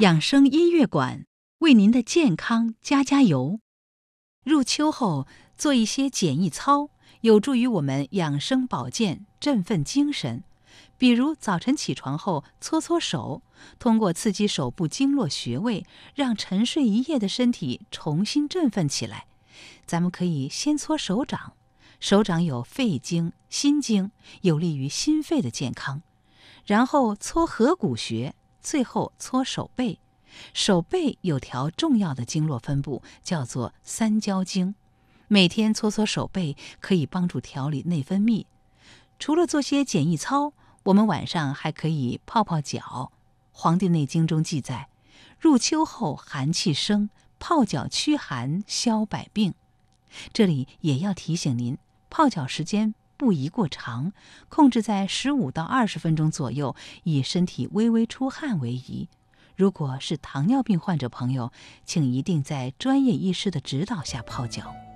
养生音乐馆为您的健康加油。入秋后做一些简易操，有助于我们养生保健，振奋精神。比如早晨起床后搓搓手，通过刺激手部经络穴位，让沉睡一夜的身体重新振奋起来。咱们可以先搓手掌，手掌有肺经、心经，有利于心肺的健康。然后搓合谷穴，最后搓手背。手背有条重要的经络分布，叫做三焦经。每天搓搓手背，可以帮助调理内分泌。除了做些简易操，我们晚上还可以泡泡脚。《黄帝内经》中记载，入秋后寒气生，泡脚驱寒，消百病。这里也要提醒您，泡脚时间不宜过长，控制在15到20分钟左右，以身体微微出汗为宜。如果是糖尿病患者朋友，请一定在专业医师的指导下泡脚。